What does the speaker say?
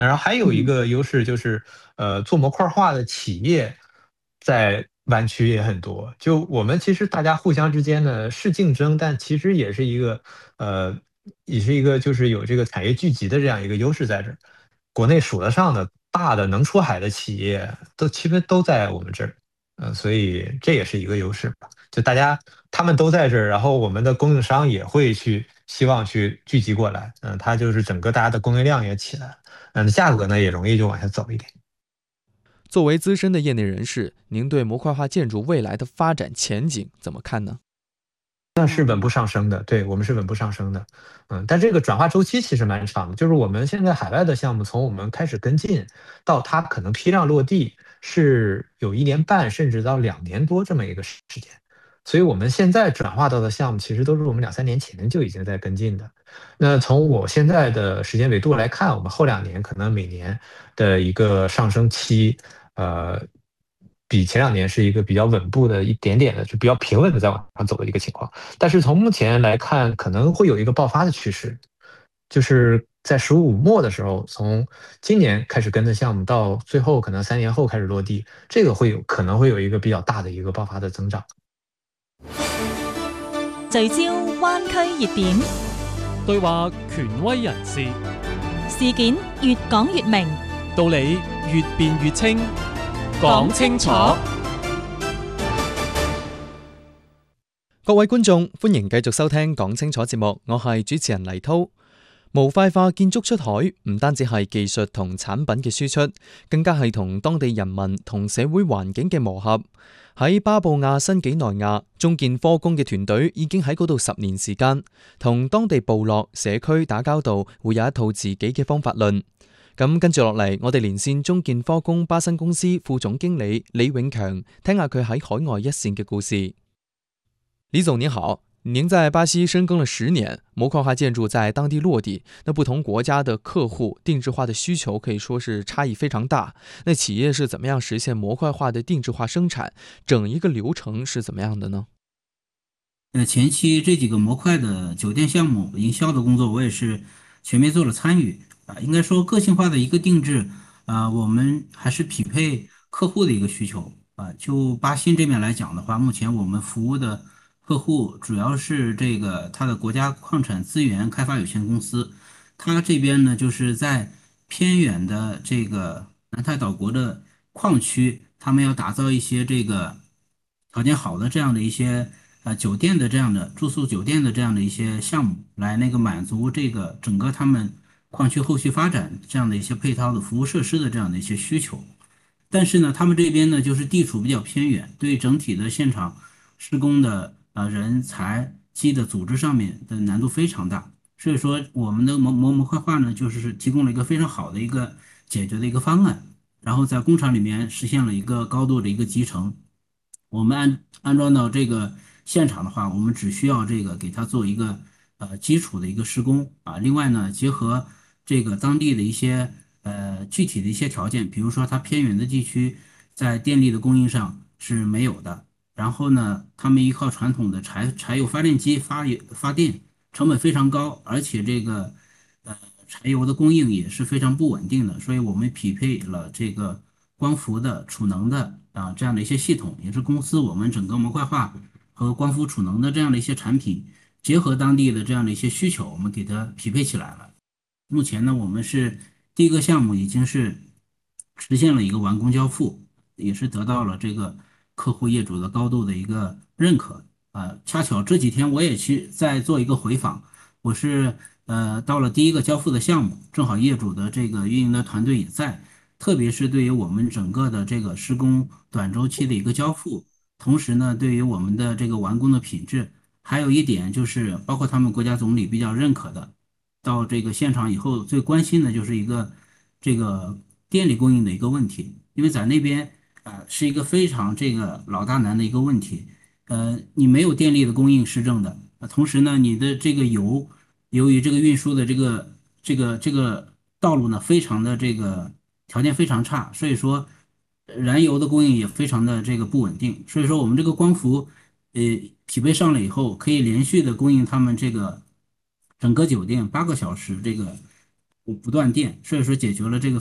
然后还有一嗯个优势就是，做模块化的企业在湾区也很多。就我们其实大家互相之间呢是竞争，但其实呃，也是一个就是有这个产业聚集的这样一个优势在这儿。国内数得上的大的能出海的企业其实都在我们这儿，所以这也是一个优势吧。就他们都在这儿，然后我们的供应商也会希望去聚集过来，它就是整个大家的供应量也起来了。价格呢也容易就往下走一点。 作为资深的业内人士，您对模块化建筑未来的发展前景怎么看呢？ 那是稳步上升的，对，我们是稳步上升的，但这个转化周期其实蛮长的，就是我们现在海外的项目，从我们开始跟进到它可能批量落地，是有1年半甚至到2年多这么一个时间，所以我们现在转化到的项目，其实都是我们2、3年前就已经在跟进的。那从我现在的时间维度来看，我们后2年可能每年的一个上升期，呃，比前2年是一个比较稳步的一点点的，就比较平稳的在往上走的一个情况。但是从目前来看，可能会有一个爆发的趋势，就是在15末的时候，从今年开始跟的项目，到最后可能3年后开始落地，这个可能会有一个比较大的一个爆发的增长。 聚焦灣區熱點， 對話權威人士， 事件越講越明， 道理越辯越清，講清楚。 各位觀眾，歡迎繼續收聽講清楚節目，我係主持人黎滔。模塊化建築出海，唔單止係技術同產品嘅輸出，更加係同當地人民同社會環境嘅磨合。喺巴布亞新幾內亞，中建科工嘅團隊已經喺嗰度10年時間，同當地部落社區打交道，會有一套自己嘅方法論。咁跟住落嚟，我哋連線中建科工巴新公司副總經理李永強，聽下佢喺海外一線嘅故事。李總您好，您在巴西深耕了10年，模塊化建築在當地落地，那不同國家的客戶定制化的需求可以說是差異非常大。那企業是怎麼樣實現模塊化的定制化生產？整一個流程是怎麼樣的呢？ 前期这几个模块的酒店项目营销的工作，我也是全面做了参与啊。应该说，个性化的一个定制啊，我们还是匹配客户的一个需求啊。就巴新这边来讲的话，目前我们服务的客户主要是这个它的国家矿产资源开发有限公司，它这边呢就是在偏远的这个南太岛国的矿区，他们要打造一些这个条件好的这样的一些酒店的这样的住宿酒店的这样的一些项目，来那个满足这个整个他们矿区后续发展这样的一些配套的服务设施的这样的一些需求。但是呢，他们这边呢就是地处比较偏远，对整体的现场施工的人才机的组织上面的难度非常大。所以说，我们的模块化呢，就是提供了一个非常好的一个解决的一个方案，然后在工厂里面实现了一个高度的一个集成。我们安装到这个现场的话，我们只需要这个给它做一个基础的一个施工啊。另外呢，结合这个当地的一些具体的一些条件，比如说它偏远的地区在电力的供应上是没有的，然后呢，他们依靠传统的柴油发电机发电，成本非常高，而且这个呃柴油的供应也是非常不稳定的，所以我们匹配了这个光伏的、储能的这样的一些系统，也是公司我们整个模块化和光伏储能的这样的一些产品，结合当地的这样的一些需求，我们给它匹配起来了。目前呢，我们是第一个项目已经是实现了一个完工交付，也是得到了这个客户业主的高度的一个认可。恰巧这几天我也去在做一个回访，我是到了第一个交付的项目，正好业主的这个运营的团队也在，特别是对于我们整个的这个施工短周期的一个交付，同时呢，对于我们的这个完工的品质，还有一点就是包括他们国家总理比较认可的。到这个现场以后，最关心的就是一个这个电力供应的一个问题，因为在那边是一个非常这个老大难的一个问题。你没有电力的供应是正的，同时呢，你的这个油由于这个运输的这个道路呢，非常的这个条件非常差，所以说燃油的供应也非常的这个不稳定。所以说我们这个光伏呃匹配上了以后，可以连续的供应他们这个整个酒店8个小时这个不断电，所以说解决了这个